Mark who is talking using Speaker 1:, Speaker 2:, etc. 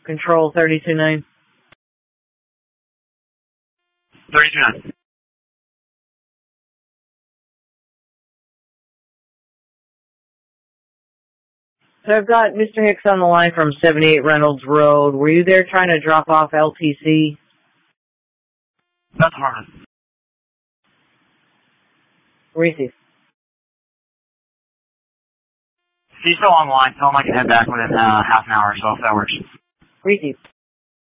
Speaker 1: Control 32-9.
Speaker 2: 32-9.
Speaker 1: So I've got Mr. Hicks on the line from 78 Reynolds Road. Were you there trying to drop off LTC?
Speaker 2: That's Harmon.
Speaker 1: Receive.
Speaker 2: He's still on the line. Tell him I can head back within half an hour or so if that works.
Speaker 1: Receive.